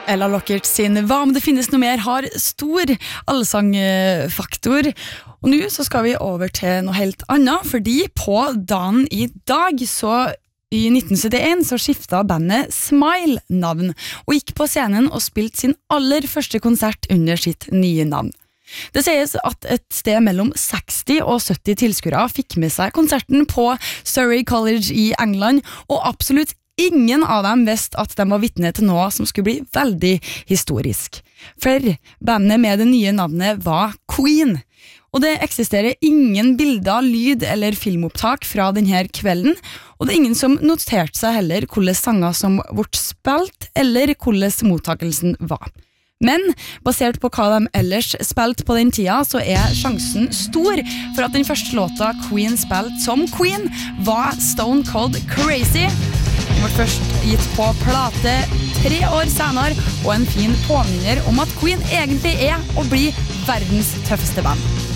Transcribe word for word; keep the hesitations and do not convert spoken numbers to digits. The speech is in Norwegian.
Ella Lockert sin Hva om det finnes noe mer har stor allsangfaktor. Og nå så skal vi over til noe helt annet, fordi på dagen i dag så i nitten syttien så skiftet bandet Smile navn og gikk på scenen og spilte sin aller første konsert under sitt nye navn. Det sies at et sted mellom seksti og sytti tilskuere fikk med seg konserten på Surrey College i England, og absolutt ingen av dem visste at de var vitne til noe som skulle bli veldig historisk. For bandet med det nye navnet var Queen. Og det eksisterer ingen bilder, lyd eller filmopptak fra denne kvelden, og det er ingen som noterte seg heller hvordan sanger som ble spilt, eller hvordan mottakelsen var. Men basert på hva de ellers spilte på den tida, så er sjansen stor for at den første låta Queen spilte som Queen var Stone Cold Crazy. Den ble først gitt på plate tre år senere, og en fin påminner om at Queen egentlig er å bli verdens tøffeste band.